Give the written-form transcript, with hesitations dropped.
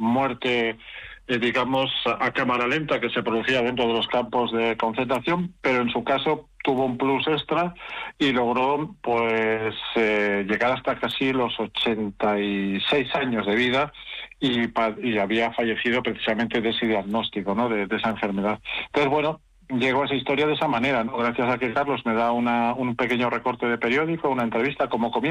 muerte, digamos, a cámara lenta que se producía dentro de los campos de concentración, pero en su caso tuvo un plus extra y logró pues llegar hasta casi los 86 años de vida y había fallecido precisamente de ese diagnóstico, ¿no? De esa enfermedad. Entonces, bueno, llegó a esa historia de esa manera, ¿no? Gracias a que Carlos me da un pequeño recorte de periódico, una entrevista como comienzo.